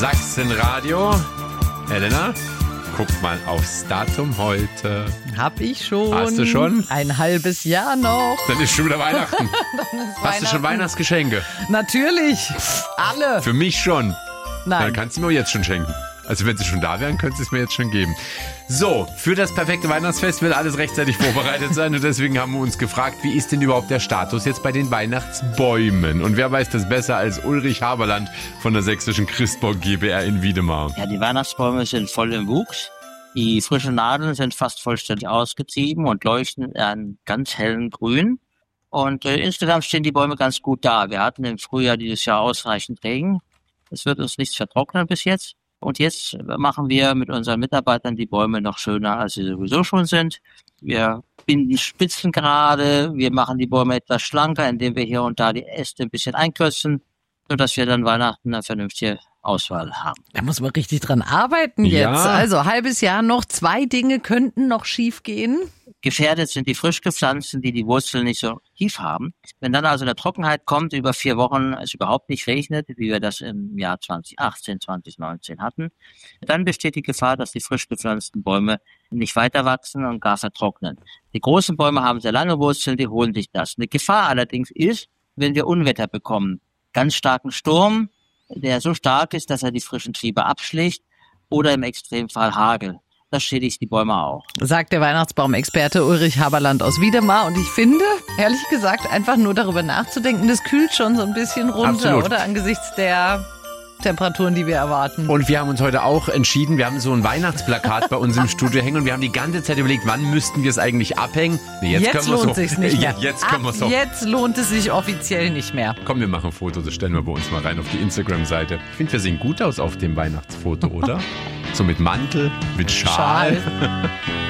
Sachsenradio. Elena, guck mal aufs Datum heute. Hab ich schon. Hast du schon? Ein halbes Jahr noch. Dann ist schon wieder Weihnachten. Hast du schon Weihnachtsgeschenke? Natürlich. Alle. Für mich schon. Nein. Dann kannst du mir jetzt schon schenken. Also wenn sie schon da wären, könntest du es mir jetzt schon geben. So, für das perfekte Weihnachtsfest will alles rechtzeitig vorbereitet sein und deswegen haben wir uns gefragt, wie ist denn überhaupt der Status jetzt bei den Weihnachtsbäumen? Und wer weiß das besser als Ulrich Haberland von der Sächsischen Christburg GbR in Wiedemar? Ja, die Weihnachtsbäume sind voll im Wuchs. Die frischen Nadeln sind fast vollständig ausgetrieben und leuchten einen ganz hellen Grün. Und insgesamt stehen die Bäume ganz gut da. Wir hatten im Frühjahr dieses Jahr ausreichend Regen. Es wird uns nichts vertrocknen bis jetzt. Und jetzt machen wir mit unseren Mitarbeitern die Bäume noch schöner, als sie sowieso schon sind. Wir binden Spitzen gerade, wir machen die Bäume etwas schlanker, indem wir hier und da die Äste ein bisschen einkürzen, sodass wir dann Weihnachten eine vernünftige Auswahl haben. Da muss man richtig dran arbeiten jetzt. Ja. Also halbes Jahr noch, 2 Dinge könnten noch schief gehen. Gefährdet sind die frisch gepflanzten, die Wurzeln nicht so tief haben. Wenn dann also eine Trockenheit kommt, über 4 Wochen es überhaupt nicht regnet, wie wir das im Jahr 2018, 2019 hatten, dann besteht die Gefahr, dass die frisch gepflanzten Bäume nicht weiter wachsen und gar vertrocknen. Die großen Bäume haben sehr lange Wurzeln, die holen sich das. Eine Gefahr allerdings ist, wenn wir Unwetter bekommen. Ganz starken Sturm, der so stark ist, dass er die frischen Triebe abschlägt, oder im Extremfall Hagel. Das schädigt die Bäume auch. Sagt der Weihnachtsbaumexperte Ulrich Haberland aus Wiedemar. Und ich finde, ehrlich gesagt, einfach nur darüber nachzudenken, das kühlt schon so ein bisschen runter, Absolut. oder? Angesichts der Temperaturen, die wir erwarten. Und wir haben uns heute auch entschieden, wir haben so ein Weihnachtsplakat bei uns im Studio hängen und wir haben die ganze Zeit überlegt, wann müssten wir es eigentlich abhängen? Nee, jetzt können wir's lohnt sich's nicht mehr. Ja, jetzt können wir es doch. Jetzt lohnt es sich offiziell nicht mehr. Komm, wir machen ein Foto, das stellen wir bei uns mal rein auf die Instagram-Seite. Ich finde, wir sehen gut aus auf dem Weihnachtsfoto, oder? So mit Mantel, mit Schal.